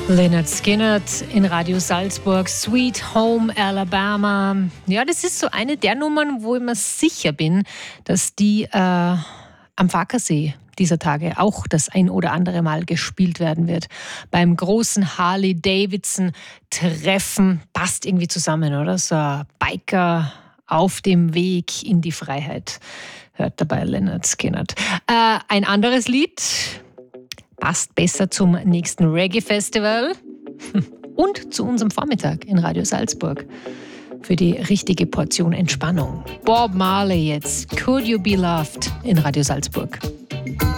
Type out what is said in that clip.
Lynyrd Skynyrd in Radio Salzburg, Sweet Home Alabama. Ja, das ist so eine der Nummern, wo ich mir sicher bin, dass die am Fackersee dieser Tage auch das ein oder andere Mal gespielt werden wird. Beim großen Harley-Davidson-Treffen passt irgendwie zusammen, oder? So ein Biker auf dem Weg in die Freiheit. Hört dabei Lynyrd Skynyrd. Ein anderes Lied passt besser zum nächsten Reggae-Festival und zu unserem Vormittag in Radio Salzburg für die richtige Portion Entspannung. Bob Marley jetzt, Could You Be Loved in Radio Salzburg.